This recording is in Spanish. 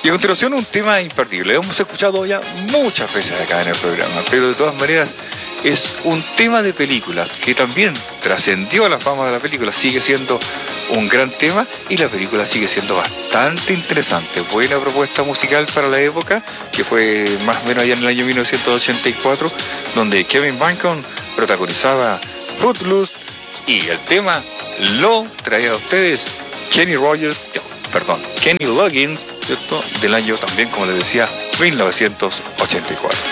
Y a continuación un tema imperdible. Hemos escuchado ya muchas veces acá en el programa, pero de todas maneras es un tema de película que también trascendió a la fama de la película. Sigue siendo un gran tema y la película sigue siendo bastante interesante. Buena propuesta musical para la época, que fue más o menos allá en el año 1984, donde Kevin Bacon protagonizaba Footloose y el tema lo traía a ustedes Kenny Loggins, ¿cierto? Del año también, como les decía, 1984.